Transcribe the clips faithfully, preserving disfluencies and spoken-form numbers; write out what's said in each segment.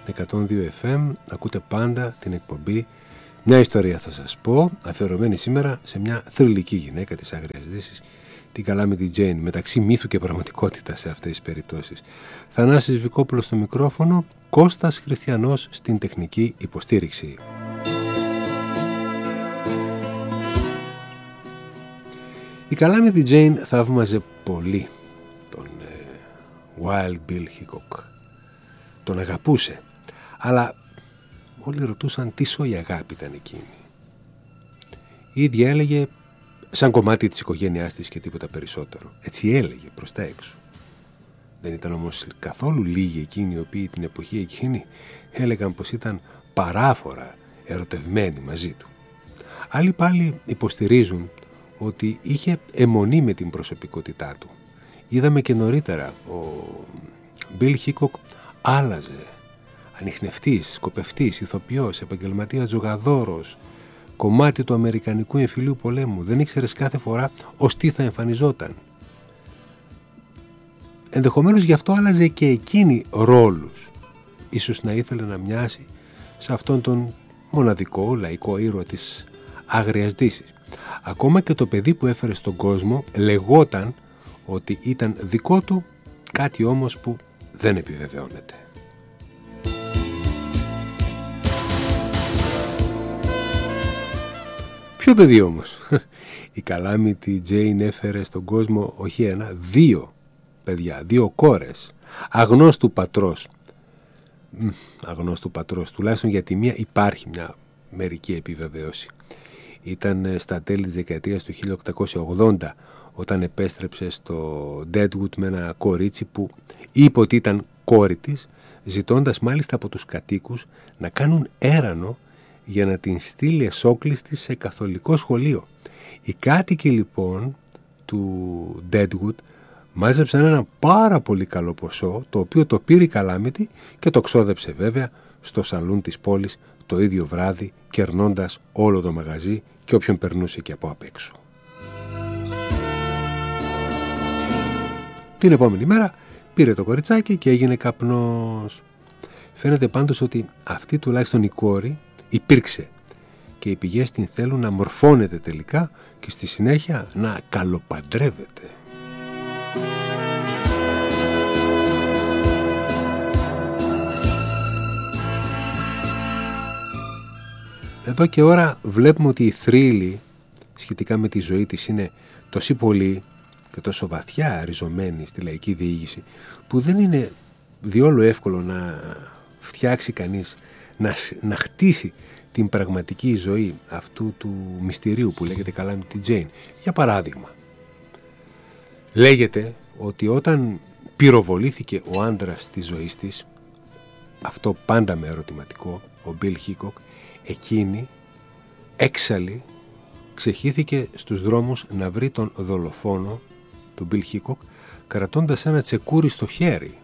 εκατόν δύο εφ εμ. Ακούτε πάντα την εκπομπή Μια Ιστορία Θα Σας Πω, αφιερωμένη σήμερα σε μια θρυλική γυναίκα της Άγριας Δύσης, την Καλάμητη Τζέιν, μεταξύ μύθου και πραγματικότητα σε αυτές τις περιπτώσεις. Θανάσης Βικόπουλος στο μικρόφωνο, Κώστας Χριστιανός στην τεχνική υποστήριξη. Η Καλάμητη Τζέιν θαύμαζε πολύ τον ε, Wild Bill Hickok. Τον αγαπούσε, αλλά όλοι ρωτούσαν τι σόη αγάπη ήταν εκείνη. Η ίδια έλεγε σαν κομμάτι της οικογένειάς της και τίποτα περισσότερο. Έτσι έλεγε προς τα έξω. Δεν ήταν όμως καθόλου λίγοι εκείνοι οι οποίοι την εποχή εκείνη έλεγαν πως ήταν παράφορα ερωτευμένοι μαζί του. Άλλοι πάλι υποστηρίζουν ότι είχε αιμονή με την προσωπικότητά του. Είδαμε και νωρίτερα, ο Bill Hickok άλλαζε. Ανιχνευτής, σκοπευτής, ηθοποιός, επαγγελματίας ζωγαδόρος, κομμάτι του Αμερικανικού εμφυλίου πολέμου. Δεν ήξερες κάθε φορά ως τι θα εμφανιζόταν. Ενδεχομένως γι' αυτό άλλαζε και εκείνη ρόλους. Ίσως να ήθελε να μοιάσει σε αυτόν τον μοναδικό λαϊκό ήρωα της Άγριας Δύσης. Ακόμα και το παιδί που έφερε στον κόσμο λεγόταν ότι ήταν δικό του, κάτι όμως που δεν επιβεβαιώνεται. Ποιο παιδί όμως? Η Καλάμητη Τζέιν έφερε στον κόσμο όχι ένα, δύο παιδιά, δύο κόρες, αγνώστου πατρός. Αγνώστου πατρός, τουλάχιστον για τη μία υπάρχει μια μερική επιβεβαίωση. Ήταν στα τέλη της δεκαετίας του χίλια οκτακόσια ογδόντα όταν επέστρεψε στο Deadwood με ένα κορίτσι που είπε ότι ήταν κόρη της, ζητώντας μάλιστα από τους κατοίκους να κάνουν έρανο για να την στείλει εσόκλειστη σε καθολικό σχολείο. Οι κάτοικοι λοιπόν του Deadwood μάζεψαν ένα πάρα πολύ καλό ποσό, το οποίο το πήρε η Καλάμητη και το ξόδεψε βέβαια στο σαλούν της πόλης το ίδιο βράδυ, κερνώντας όλο το μαγαζί και όποιον περνούσε και από απ' έξω. Την επόμενη μέρα πήρε το κοριτσάκι και έγινε καπνός. Φαίνεται πάντως ότι αυτή τουλάχιστον η κόρη υπήρξε και οι πηγές την θέλουν να μορφώνεται τελικά και στη συνέχεια να καλοπαντρεύεται. Εδώ και ώρα βλέπουμε ότι η θρύλη σχετικά με τη ζωή της είναι τόσο πολύ και τόσο βαθιά ριζωμένη στη λαϊκή διήγηση που δεν είναι διόλου εύκολο να φτιάξει κανείς, να, να χτίσει την πραγματική ζωή αυτού του μυστηρίου που λέγεται Καλάμητη Τζέιν. Για παράδειγμα, λέγεται ότι όταν πυροβολήθηκε ο άντρας της ζωής της, αυτό πάντα με ερωτηματικό, ο Bill Hickok, εκείνη έξαλλη ξεχύθηκε στους δρόμους να βρει τον δολοφόνο του Bill Hickok κρατώντας ένα τσεκούρι στο χέρι.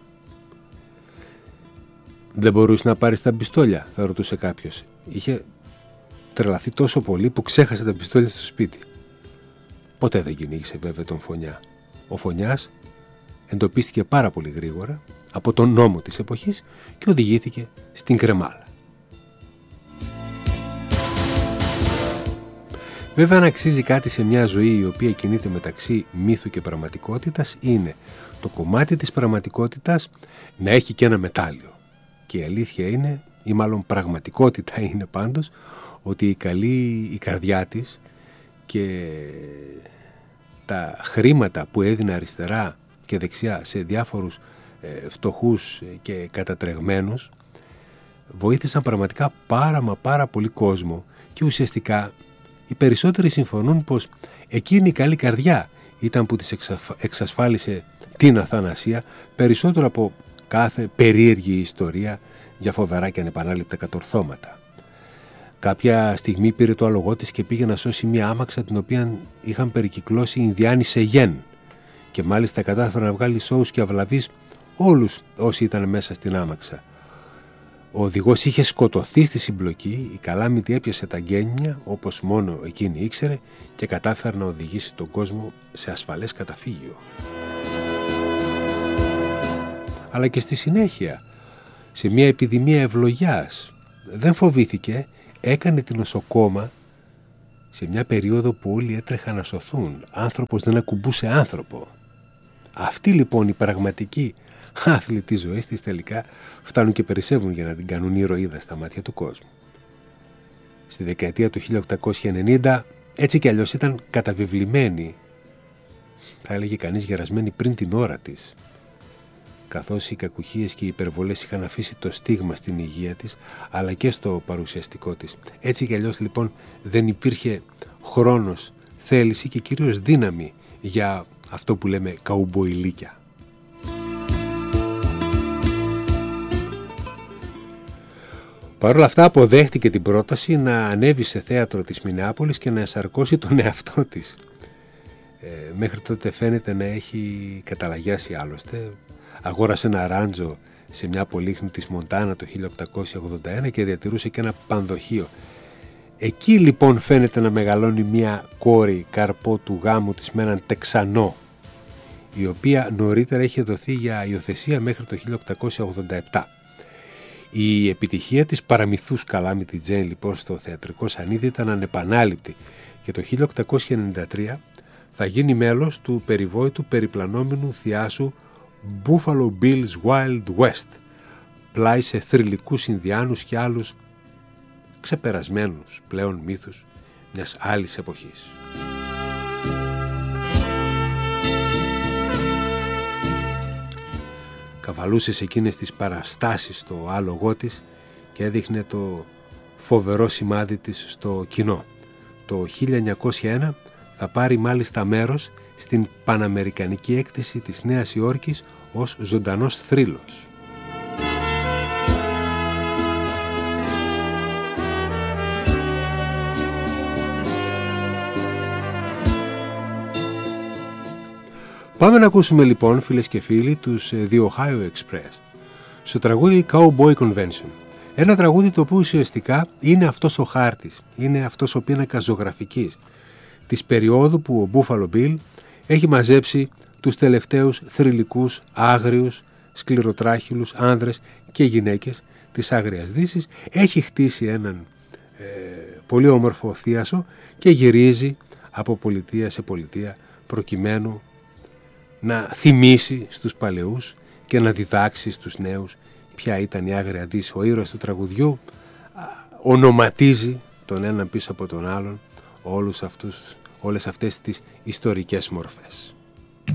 Δεν μπορούσε να πάρει τα πιστόλια, θα ρωτούσε κάποιος. Είχε τρελαθεί τόσο πολύ που ξέχασε τα πιστόλια στο σπίτι. Ποτέ δεν κυνήγησε βέβαια τον Φωνιά. Ο Φωνιάς εντοπίστηκε πάρα πολύ γρήγορα από τον νόμο της εποχής και οδηγήθηκε στην κρεμάλα. Βέβαια, αν αξίζει κάτι σε μια ζωή η οποία κινείται μεταξύ μύθου και πραγματικότητας, είναι το κομμάτι της πραγματικότητας να έχει και ένα μετάλλιο. Και η αλήθεια είναι, ή μάλλον πραγματικότητα είναι πάντως, ότι η καλή η καρδιά της και τα χρήματα που έδινε αριστερά και δεξιά σε διάφορους ε, φτωχούς και κατατρεγμένους βοήθησαν πραγματικά πάρα μα πάρα πολύ κόσμο και ουσιαστικά οι περισσότεροι συμφωνούν πως εκείνη η καλή καρδιά ήταν που της εξασφάλισε την αθανασία περισσότερο από κάθε περίεργη ιστορία για φοβερά και ανεπανάληπτα κατορθώματα. Κάποια στιγμή πήρε το άλογό της και πήγε να σώσει μια άμαξα την οποία είχαν περικυκλώσει οι Ινδιάνοι Σεγέν και μάλιστα κατάφερε να βγάλει σόους και αυλαβείς όλους όσοι ήταν μέσα στην άμαξα. Ο οδηγός είχε σκοτωθεί στη συμπλοκή, η Καλάμητη έπιασε τα γένια όπως μόνο εκείνη ήξερε και κατάφερε να οδηγήσει τον κόσμο σε ασφαλές καταφύγιο. Αλλά και στη συνέχεια σε μια επιδημία ευλογιάς. Δεν φοβήθηκε, έκανε την νοσοκόμα σε μια περίοδο που όλοι έτρεχαν να σωθούν. Άνθρωπος δεν ακουμπούσε άνθρωπο. Αυτοί λοιπόν οι πραγματικοί άθλοι της ζωής της τελικά φτάνουν και περισσεύουν για να την κάνουν ηρωίδα στα μάτια του κόσμου. Στη δεκαετία του χίλια οκτακόσια ενενήντα έτσι κι αλλιώς ήταν καταβεβλημένη, θα έλεγε κανείς γερασμένη πριν την ώρα της, καθώς οι κακουχίες και οι υπερβολές είχαν αφήσει το στίγμα στην υγεία της αλλά και στο παρουσιαστικό της. Έτσι κι αλλιώς λοιπόν δεν υπήρχε χρόνος, θέληση και κυρίως δύναμη για αυτό που λέμε καουμποϊλίκια. Παρ' όλα αυτά αποδέχτηκε την πρόταση να ανέβει σε θέατρο της Μινεάπολης και να εσαρκώσει τον εαυτό της. Ε, μέχρι τότε φαίνεται να έχει καταλαγιάσει άλλωστε. Αγόρασε ένα ράντζο σε μια πολύχνη της Μοντάνα το χίλια οκτακόσια ογδόντα ένα και διατηρούσε και ένα πανδοχείο. Εκεί λοιπόν φαίνεται να μεγαλώνει μια κόρη καρπό του γάμου της με έναν Τεξανό, η οποία νωρίτερα είχε δοθεί για υιοθεσία μέχρι το χίλια οκτακόσια ογδόντα επτά. Η επιτυχία της παραμυθούς Καλάμητη Τζέιν λοιπόν στο θεατρικό σανίδι ήταν ανεπανάληπτη και το χίλια οκτακόσια ενενήντα τρία θα γίνει μέλος του περιβόητου περιπλανόμενου θειάσου Buffalo Bill's Wild West, πλάι σε θρυλικούς Ινδιάνους και άλλους ξεπερασμένους πλέον μύθους μιας άλλης εποχής. Καβαλούσε σε εκείνες τις παραστάσεις στο άλογό της και έδειχνε το φοβερό σημάδι της στο κοινό. Το χίλια εννιακόσια ένα θα πάρει μάλιστα μέρος στην παναμερικανική έκθεση της Νέας Υόρκης ως ζωντανός θρύλος. Πάμε να ακούσουμε λοιπόν, φίλες και φίλοι, τους The Ohio Express στο τραγούδι Cowboy Convention. Ένα τραγούδι το οποίο ουσιαστικά είναι αυτός ο χάρτης, είναι αυτός ο πίνακας ζωγραφικής της περίοδου που ο Buffalo Bill έχει μαζέψει τους τελευταίους θρυλικούς, άγριους, σκληροτράχυλους άνδρες και γυναίκες της Άγριας Δύσης. Έχει χτίσει έναν ε, πολύ όμορφο θίασο και γυρίζει από πολιτεία σε πολιτεία προκειμένου να θυμίσει στους παλαιούς και να διδάξει στους νέους ποια ήταν η Άγρια Δύση. Ο ήρωας του τραγουδιού ονοματίζει τον έναν πίσω από τον άλλον όλους αυτούς, όλες αυτές τις ιστορικές μορφές.